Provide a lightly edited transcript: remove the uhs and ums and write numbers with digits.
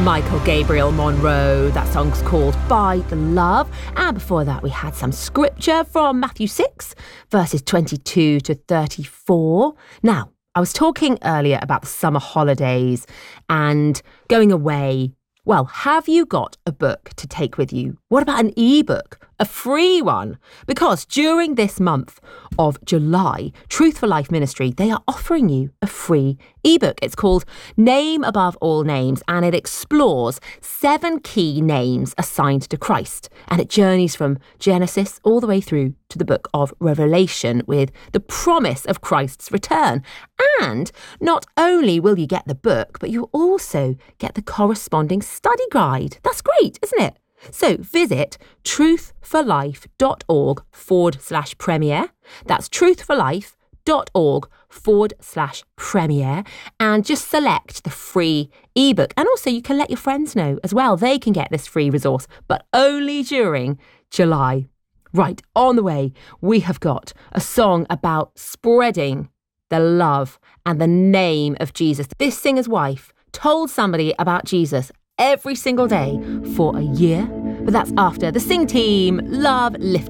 Michael Gabriel Monroe. That song's called By the Love. And before that, we had some scripture from Matthew 6, verses 22 to 34. Now, I was talking earlier about the summer holidays and going away. Well, have you got a book to take with you? What about an ebook? A free one? Because during this month of July, Truth for Life Ministry, they are offering you a free ebook. It's called Name Above All Names, and it explores 7 key names assigned to Christ. And it journeys from Genesis all the way through to the book of Revelation with the promise of Christ's return. And not only will you get the book, but you'll also get the corresponding study guide. That's great, isn't it? So visit truthforlife.org/premiere. That's truthforlife.org/premiere, and just select the free ebook. And also you can let your friends know as well. They can get this free resource, but only during July. Right, on the way, we have got a song about spreading the love and the name of Jesus. This singer's wife told somebody about Jesus every single day for a year. But that's after the Sing Team Love Lifting.